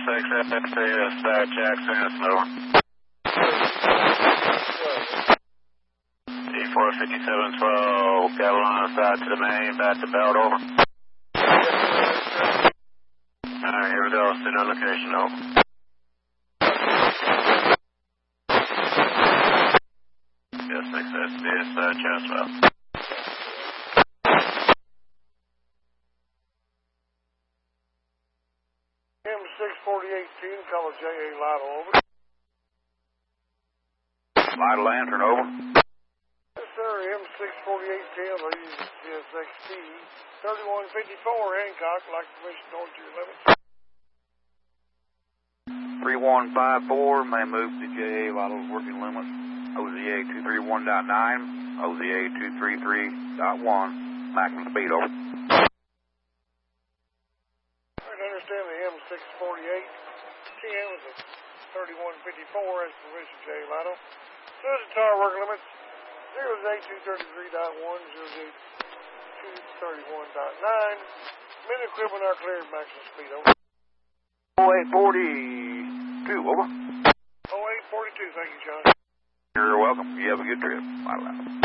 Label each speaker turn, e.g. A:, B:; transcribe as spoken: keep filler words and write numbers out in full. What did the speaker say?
A: six S T S uh, Jackson, over. D four fifty-seven twelve, Carolina side to the main, back to belt, over. Alright, here we go, sit on location, over. Yes, six S T S uh, Chatswell.
B: M six forty eighteen, call J A Lytle, over.
A: Lytle Lantern, over.
B: Yes, sir, M six forty eighteen, I believe C S X T, thirty-one fifty-four, Hancock, like permission north to your limits.
A: three one five four, may move to J A Lytle's working limit. O Z A two three one point nine, O Z A two three three point one, maximum speed, over.
B: Understand the M six forty-eight ten was a thirty-one fifty-four as permission J. Lytle. Says the tower work limits zero Z A two thirty-three point one, zero Z A two thirty-one point nine. Men equipment are cleared, maximum speed, over.
A: oh eight forty-two, over.
B: oh eight forty-two, thank you, John.
A: You're welcome. You have a good trip. Bye-bye.